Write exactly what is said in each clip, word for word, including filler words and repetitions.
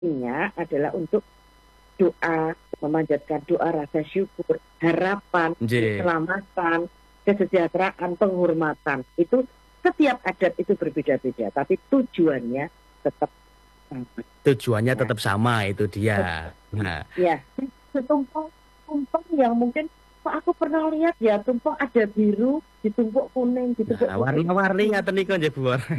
Artinya adalah untuk doa, memanjatkan doa, rasa syukur, harapan, Nggih. keselamatan, kesejahteraan, penghormatan. Itu setiap adat itu berbeda-beda, tapi tujuannya tetap sama. Tujuannya Ya. tetap sama, itu dia. Nah. Ya, tumpeng-tumpeng yang mungkin kok aku pernah lihat ya, tumpeng ada biru, ditumpuk kuning, ditumpuk Nah, warna-warni ngaten niku nggih Bu Waro.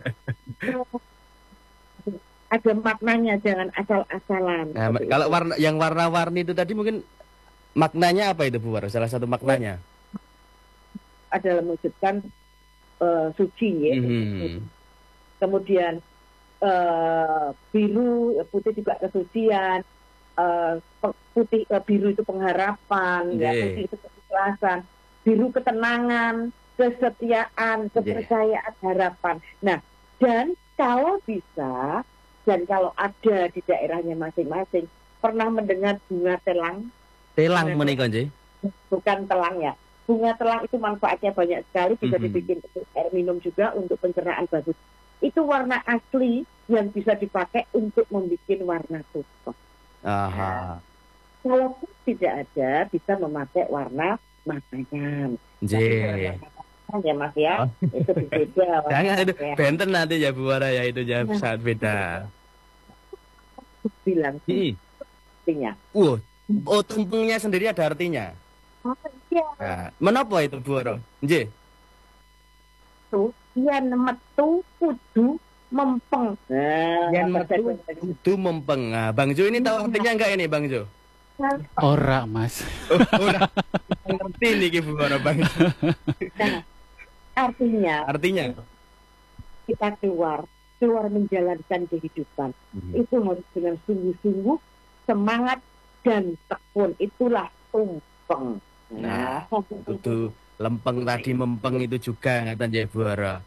Ada maknanya, jangan asal-asalan. Nah, kalau warna yang warna-warni itu tadi mungkin maknanya apa itu Bu Waro? Salah satu maknanya adalah mewujudkan uh, suci ya. Mm-hmm. Kemudian uh, biru, putih juga kesucian, uh, putih uh, biru itu pengharapan, yeah. ya, putih itu keikhlasan, biru ketenangan, kesetiaan, kepercayaan, yeah. harapan. Nah, dan kalau bisa dan kalau ada di daerahnya masing-masing, pernah mendengar bunga telang? Telang menika nggih. Bukan telang ya. Bunga telang itu manfaatnya banyak sekali, bisa mm-hmm. dibikin air minum juga untuk pencernaan bagus. Itu warna asli yang bisa dipakai untuk membuat warna tumpeng. Aha. Nah, kalau tidak ada, bisa memakai warna makanan. Nggih. Ya Mas ya, oh. itu beda. Jangan itu ya. Benten nanti ya Bu Waro ya, itu ya sangat beda. Bilang hmm. artinya. Uh, oh tumpengnya sendiri ada artinya. Oh iya. Nah, menapa itu Bu Waro? Nggih. Tuh, yen metu kudu mempeng. Nah, yen metu kudu mempeng. Nah, Bang Jo ini tahu artinya enggak ini Bang Jo? Ora, Mas. Oh, ora. Ngerti niki Bu Waro Bang. Nah, artinya artinya kita keluar keluar menjalankan kehidupan hmm. itu harus dengan sungguh-sungguh, semangat dan tekun. Itulah tumpeng. Nah, itu lempeng tadi mempeng itu juga ngaten nggih Bu Waro.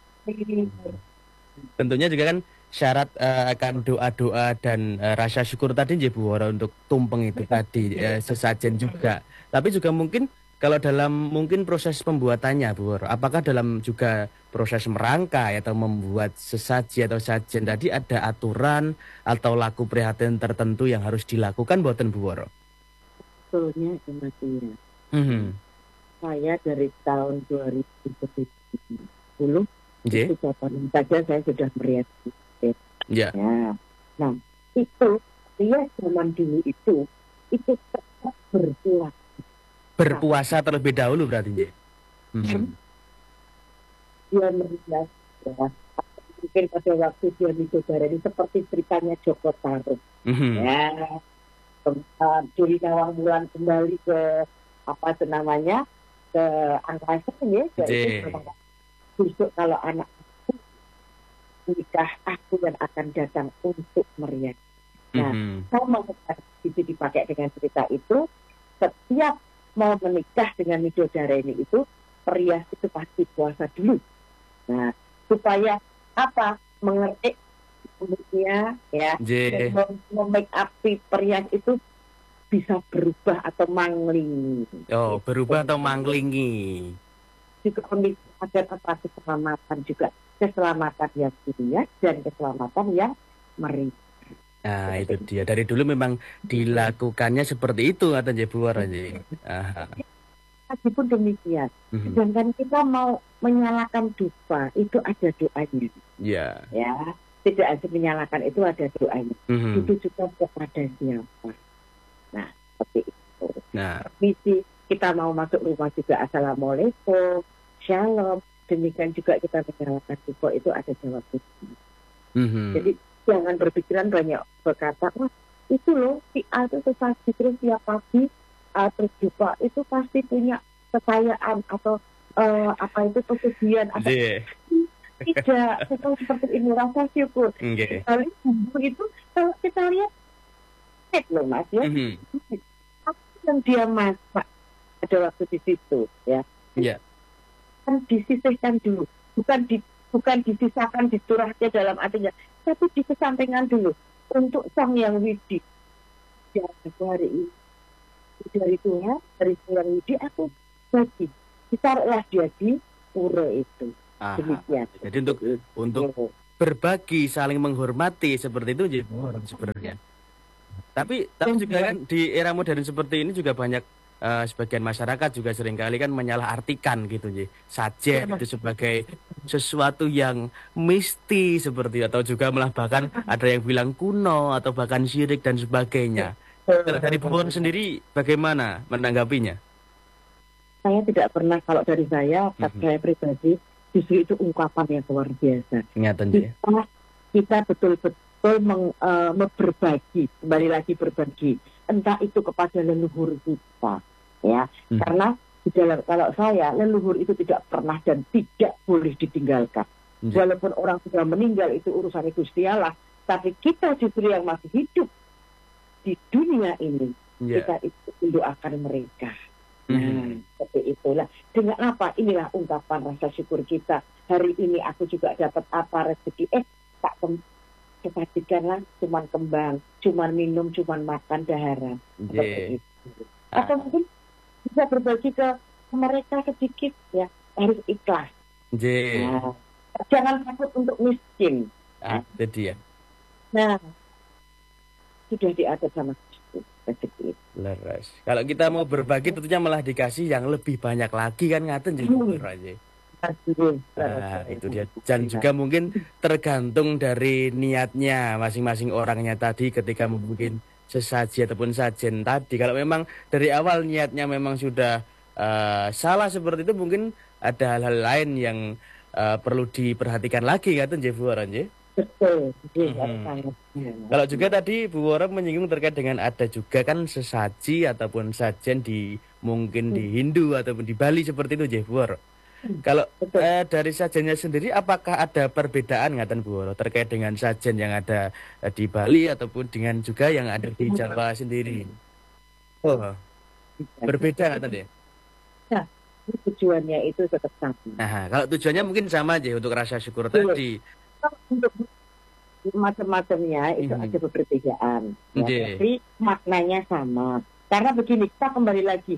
Tentunya juga kan syarat uh, akan doa-doa dan uh, rasa syukur tadi nggih Bu Waro untuk tumpeng itu tadi uh, sesajen juga. Tapi juga mungkin kalau dalam mungkin proses pembuatannya Bu Waro, apakah dalam juga proses merangkai atau membuat sesaji atau sajen tadi ada aturan atau laku prihatin tertentu yang harus dilakukan buatan Bu Waro? Sebetulnya masih mm-hmm. saya dari tahun dua ribu sepuluh yeah. itu kapan saja saya sudah merias. Yeah. Ya. Nah itu dia zaman dulu itu itu tetap berpuasa. Berpuasa terlebih dahulu berarti ya? Mm-hmm. Dia merias ya. Mungkin pada waktu dia bidadari seperti ceritanya Joko Tarub. Mm-hmm. Ya. Dari Nawang Bulan kembali ke apa itu namanya ke angkasa ya, yaitu besok kalau anak nikah aku yang akan datang untuk merias. Nah, mm-hmm. sama itu dipakai dengan cerita itu, setiap mau menikah dengan Midodareni itu perias itu pasti puasa dulu. Nah, supaya apa? Mengerti umurnya ya, mem-make up perias itu bisa berubah atau manglingi. Oh, berubah atau manglingi. Juga kondisi agar apa keselamatan juga, keselamatan yang dunia dan keselamatan yang meri. Nah, itu dia. Dari dulu memang dilakukannya seperti itu kata Bu Waro. Meskipun demikian, mm-hmm. sedangkan kita mau menyalakan dupa, itu ada doanya. Yeah. Ya, tidak ada menyalakan, itu ada doanya. Mm-hmm. Itu juga kepada siapa. Nah, seperti itu. Nah, misi kita mau masuk rumah juga assalamualaikum, shalom. Demikian juga kita menyalakan dupa, itu ada jawabnya. Mm-hmm. Jadi jangan berpikiran banyak berkata, wah itu loh si A itu sesaji terus tiap pagi uh, terus dupa itu pasti punya kekayaan atau uh, apa itu pesugihan atau yeah. tidak itu seperti ini rasa syukur. Okay. Kali itu kalau kita lihat cek loh Mas ya, mm-hmm. apa yang dia masak ada waktu di situ ya, yeah. kan disisihkan dulu, bukan di bukan disisakan diturahnya dalam artinya, tapi dikesampingkan dulu untuk sang yang widi. Ya, aku hari ini dari Tuhan, dari Tuhan widi aku bagi. Ditaruhlah dia di pura itu. Aha. Demikian. Jadi untuk untuk berbagi, saling menghormati seperti itu Nggih Bu sebenarnya. Tapi tapi juga kan di era modern seperti ini juga banyak uh, sebagian masyarakat juga seringkali kan menyalahartikan gitu Nggih. Sajen itu sebagai sesuatu yang misti seperti atau juga malah bahkan ada yang bilang kuno atau bahkan syirik dan sebagainya. Kalau dari Bu Woro sendiri bagaimana menanggapinya? Saya tidak pernah, kalau dari saya, mm-hmm. saya pribadi justru itu ungkapan yang luar biasa. Ingatan, kita, kita betul-betul Meng, uh, berbagi, kembali lagi berbagi, entah itu kepada leluhur kita, ya, hmm. karena di dalam, kalau saya leluhur itu tidak pernah dan tidak boleh ditinggalkan, hmm. walaupun orang sudah meninggal itu urusan Gusti Allah, tapi kita justru yang masih hidup di dunia ini, yeah. kita itu mendoakan mereka. Hmm. Nah, seperti itulah. Dengan apa? Inilah ungkapan rasa syukur kita. Hari ini aku juga dapat apa rezeki? Eh, tak kesajikanlah cuman kembang, cuman minum, cuman makan daharan. Yeah. Atau mungkin bisa berbagi ke mereka sedikit ya, harus ikhlas. Yeah. Nah, jangan takut untuk miskin. Ah, jadi ya. Nah, sudah diatur sama rezeki. Leres. Kalau kita mau berbagi tentunya malah dikasih yang lebih banyak lagi kan ngaten jadi aja. Nah, itu dia. Dan juga mungkin tergantung dari niatnya masing-masing orangnya tadi ketika membuat sesaji ataupun sajen tadi. Kalau memang dari awal niatnya memang sudah uh, salah seperti itu, mungkin ada hal-hal lain yang uh, perlu diperhatikan lagi kan Bu Woro nggih? Betul. Hmm. Kalau juga tadi Bu Woro menyinggung terkait dengan ada juga kan sesaji ataupun sajen di mungkin di Hindu ataupun di Bali seperti itu Bu Woro. Kalau eh, dari sajennya sendiri, apakah ada perbedaan ngaten Bu Woro terkait dengan sajen yang ada eh, di Bali ataupun dengan juga yang ada di Jawa sendiri? Oh, berbeda ngaten ya? Nah, tujuannya itu tetap sama. Nah, kalau tujuannya mungkin sama aja untuk rasa syukur Betul. Tadi. Untuk macam-macamnya itu hmm. ada perbedaan, ya, tapi maknanya sama. Karena begini, kita kembali lagi.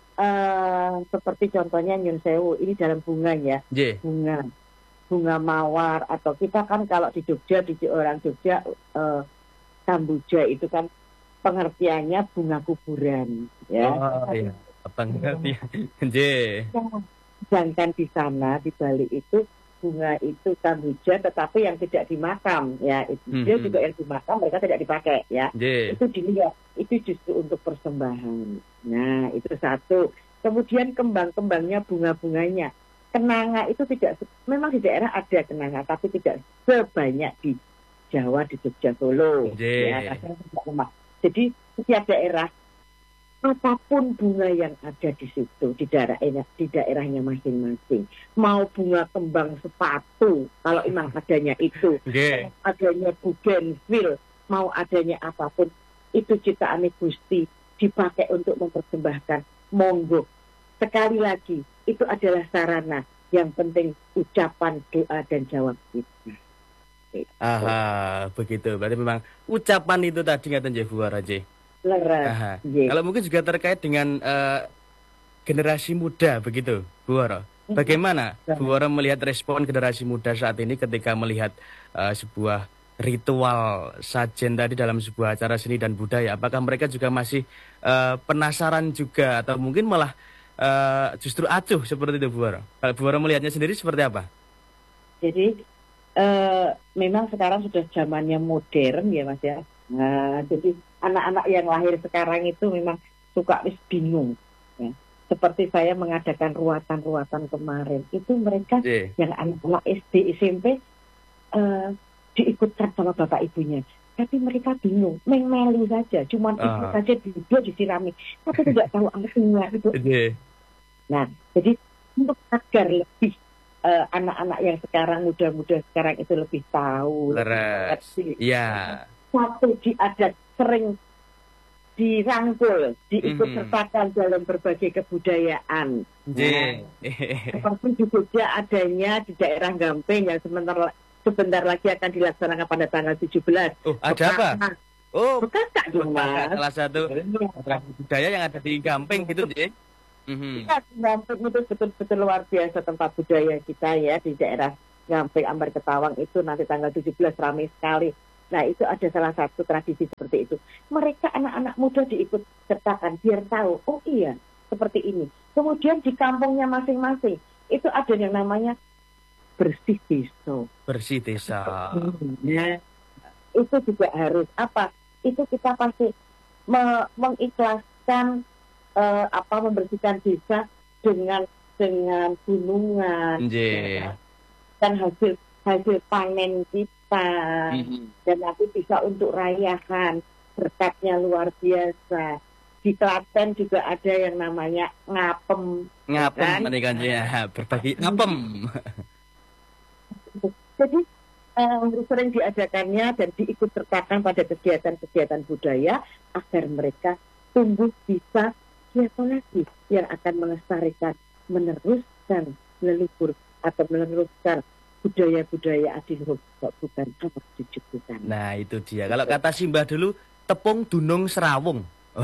Uh, seperti contohnya Nyun Sewu ini dalam bunga ya, yeah. bunga bunga mawar, atau kita kan kalau di Jogja, di orang Jogja uh, Kamboja itu kan pengertiannya bunga kuburan ya. Oh iya, pengertian. Yeah. Sedangkan di sana di Bali itu bunga itu Kamboja tetapi yang tidak dimakam ya, itu mm-hmm. dia juga yang dimakam mereka tidak dipakai ya. Yeah. Itu dilihat, itu justru untuk persembahan. Nah, itu satu. Kemudian kembang-kembangnya, bunga-bunganya. Kenanga itu tidak, memang di daerah ada kenanga, tapi tidak sebanyak di Jawa, di Jogja, Solo. Yeah. Ya, jadi setiap daerah, apapun bunga yang ada di situ, di daerah di daerahnya masing-masing. Mau bunga kembang sepatu, kalau memang adanya itu. Yeah. Adanya bougainville, mau adanya apapun, itu ciptaan Gusti, dipakai untuk mempersembahkan, monggo. Sekali lagi, itu adalah sarana, yang penting ucapan, doa, dan jawab kita. Aha, begitu. Berarti memang ucapan itu tadi ngaten Bu Woro nggih. Leres. Kalau mungkin juga terkait dengan uh, generasi muda begitu Bu Woro. Bagaimana Bu Woro melihat respon generasi muda saat ini ketika melihat uh, sebuah ritual sajen tadi dalam sebuah acara seni dan budaya? Apakah mereka juga masih uh, penasaran juga atau mungkin malah uh, justru acuh seperti itu Bu Woro? Kalau Bu Woro melihatnya sendiri seperti apa? Jadi uh, memang sekarang sudah zamannya modern ya Mas ya. Nah, jadi anak-anak yang lahir sekarang itu memang suka wis bingung ya. Seperti saya mengadakan ruatan-ruatan kemarin, itu mereka yeah. yang anak-anak S D, S M P uh, diikutkan sama bapak ibunya, tapi mereka bingung, meng-melu saja, cuma uh. ikut saja duduk disirami, tapi tidak tahu artinya itu. Yeah. Nah, jadi untuk agar lebih uh, anak-anak yang sekarang muda-muda sekarang itu lebih tahu, leres, iya. Satu diadat sering dirangkul, diikut mm-hmm. sertakan dalam berbagai kebudayaan. Yeah. Nah, seperti di Jogja adanya di daerah Gampeng yang sebentar sebentar lagi akan dilaksanakan pada tanggal tujuh belas. Oh, ada apa? Oh, bukan tak Mas. Salah satu budaya yang ada di Gampeng gitu, Ji. Mm-hmm. Ya, Gampeng itu betul-betul luar biasa tempat budaya kita ya di daerah sampai Ambar Ketawang itu nanti tanggal tujuh belas ramai sekali. Nah itu ada salah satu tradisi seperti itu. Mereka anak-anak muda diikut sertakan biar tahu, oh iya seperti ini. Kemudian di kampungnya masing-masing itu ada yang namanya bersih desa. Bersih desa. Ya, itu juga harus apa? Itu kita pasti me mengikhlaskan uh, apa membersihkan desa dengan dengan gunungan. Yeah. Dan hasil hasil panen kita mm-hmm. dan nanti bisa untuk rayahan, berkatnya luar biasa. Di Klaten juga ada yang namanya ngapem. Ngapem kan? Ya, berbagi ngapem. Jadi um, sering diadakannya dan diikut sertakan pada kegiatan-kegiatan budaya agar mereka tumbuh bisa siapa lagi yang akan melestarikan, meneruskan leluhur atau meneruskan budaya-budaya adiluhur, bukan apa dicukukan. Nah itu dia. Kalau kata Simbah dulu, tepung dunung serawung.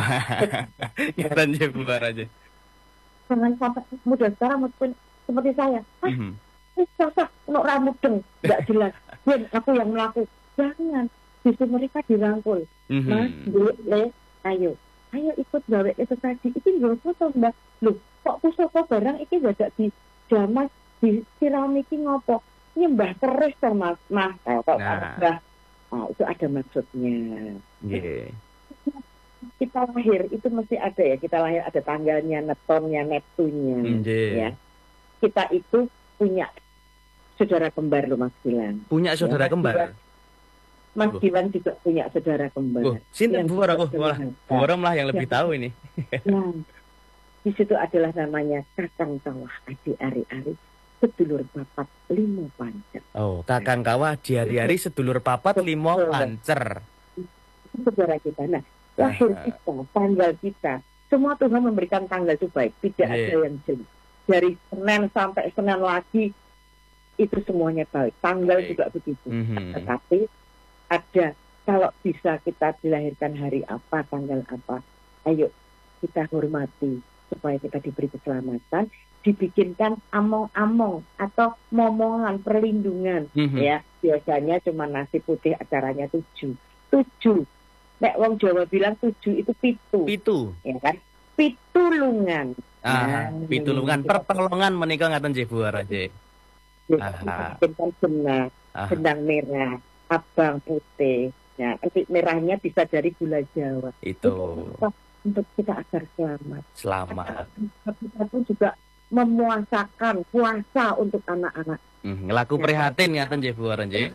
Kita aja bubar aja. Jangan sampai muda sekarang mungkin seperti saya. Ah, mm-hmm. Ini sosok untuk rambut deng, nggak jelas. Dan aku yang melakukan. Jangan. Justru mereka dirangkul. Mm-hmm. Mas, dulu, le, ayo. Ayo ikut gawe itu tadi. Itu nggak foto mbak. Loh, kok pusaka barang ini gak di jamas di siramiki ngopo. Nyembah terus toh mas, mas. Nah. Nah, itu ada maksudnya. Yeah. Kita lahir itu mesti ada ya. Kita lahir ada tanggalnya, netonnya, neptunya. Yeah. Ya. Kita itu punya saudara kembar loh Mas Gilang. Punya saudara ya, kembar. Mas Gilang juga punya saudara kembar. Oh, sinten Bu Woro? Wah, Bu Woro lah yang lebih ya. Tahu ini. Nah, di situ adalah namanya Kakang Kawah Adi Ari-Ari, sedulur papat limo pancer. Oh, Kakang Kawah Adi Ari-Ari, sedulur papat limo pancer. Itu saudara kita. Nah, lahir kita, tanggal kita, semua Tuhan memberikan tanggal itu baik, tidak yeah. ada yang jelek. Dari Senin sampai Senin lagi itu semuanya baik. Tanggal baik. Juga begitu. Mm-hmm. Tetapi ada kalau bisa kita dilahirkan hari apa, tanggal apa, ayo kita hormati supaya kita diberi keselamatan. Dibikinkan among-among atau momongan perlindungan. Mm-hmm. Ya biasanya cuma nasi putih, acaranya tujuh. Tujuh. Nek wong Jawa bilang tujuh itu pitu. Pitu. Ya kan? Pitulungan. Ah, nah, pitulungan pertolongan menika ngaten nggih Bu Woro nggih. Ah. Benang, benang merah, abang putih. Ya, nanti merahnya bisa dari gula Jawa. Itu. Itu untuk kita agar selamat. Selamat. Kita pun juga memuasakan puasa untuk anak-anak. Hmm, ngelaku ya. Prihatin ngaten nggih Bu Woro nggih.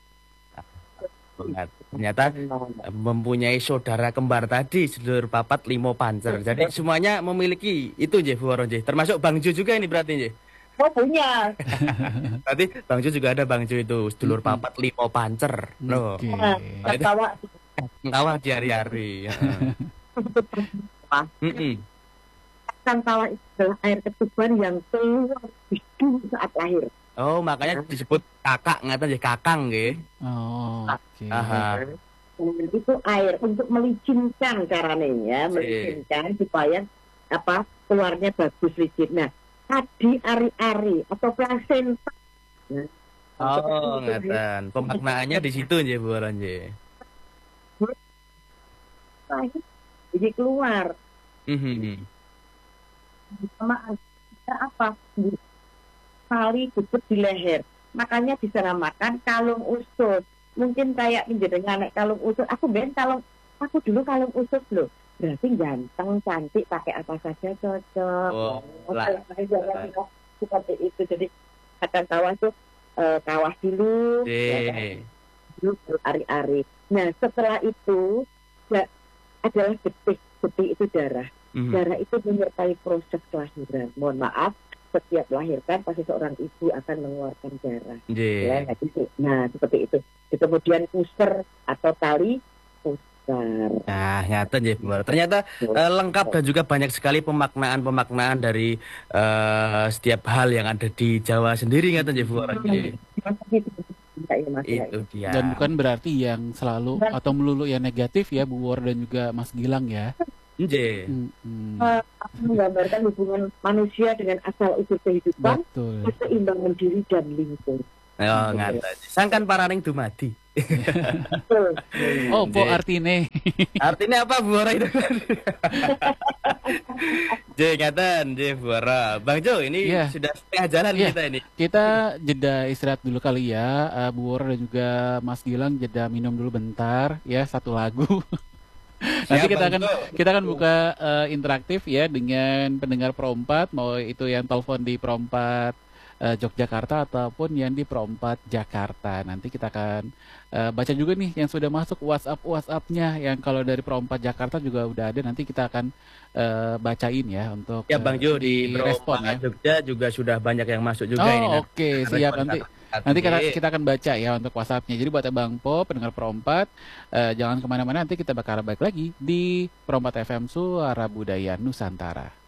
Ternyata mempunyai saudara kembar tadi sedulur papat limo pancer. Jadi semuanya memiliki itu nggih Bu Woro nggih. Termasuk Bang Ju juga ini berarti nggih. Oh punya. Berarti Bang Ju juga ada Bang Ju itu sedulur papat limo pancer. Loh. Okay. Kawah kawah di hari-hari. Heeh. Kan kawah itu adalah air ketuban yang keluar bidu saat lahir. Oh, makanya disebut kakak, ngaten nggih kakang nggih. Oh, oke. Okay. Itu air untuk melicinkan caranya ya, melicinkan supaya apa keluarnya bagus licin. Nah, adi ari-ari atau plasenta. Nah, oh, ngaten. Pemaknaannya di situ nggih Bu Woro nggih. Jadi keluar. Mhm. Sama apa? Tali gugut di leher, makanya dinamakan kalung usut. Mungkin kayak menjadikan anak kalung usut. Aku ben kalung, aku dulu kalung usut loh. Berarti ganteng, cantik, pakai apa saja cocok. Oh, lah. Seperti itu. Jadi akan kawah tuh uh, kawah dulu, ya kan? Dulu ari-ari. Nah setelah itu ya, adalah getih. Getih itu darah. Mm-hmm. Darah itu menyertai proses kelahiran. Mohon maaf. Setiap melahirkan pasti seorang ibu akan mengeluarkan darah. Yeah. Ya, gitu. Nah, seperti itu. Kemudian puser atau tali pusar. Nah, ngaten ya, Bu. Ternyata uh, lengkap dan juga banyak sekali pemaknaan-pemaknaan dari uh, setiap hal yang ada di Jawa sendiri, ngaten ya, Bu. Itu dia. Dan bukan berarti yang selalu atau melulu yang negatif ya, Bu Wor dan juga Mas Gilang ya. Nggih. Hmm. Uh, menggambarkan hubungan manusia dengan asal usul kehidupan, keseimbangan diri dan lingkungan. Oh, ngaten. Sangkan paraning dumadi. Oh, po artine. Artinya apa Bu Wara itu? J ngaten, J Bu Wara. Bang Jo, ini yeah. sudah setengah jalan yeah. kita ini. Kita jeda istirahat dulu kali ya, uh, Bu Wara dan juga Mas Gilang jeda minum dulu bentar ya, satu lagu. Nanti kita akan kita akan buka uh, interaktif ya dengan pendengar Pro empat, mau itu yang telepon di Pro empat uh, Yogyakarta ataupun yang di Pro empat Jakarta. Nanti kita akan uh, baca juga nih yang sudah masuk WhatsApp WhatsApp-nya, yang kalau dari Pro empat Jakarta juga udah ada, nanti kita akan uh, bacain ya untuk ya Bang Jo, uh, di Pro respon ya. Jogja juga sudah banyak yang masuk juga oh, ini. Oh oke, okay. siap nanti. Nanti kita, kita akan baca ya untuk WhatsApp-nya. Jadi buat Bang Po, pendengar Pro empat, uh, jangan kemana-mana, nanti kita bakal balik lagi di Pro empat F M Suara Budaya Nusantara.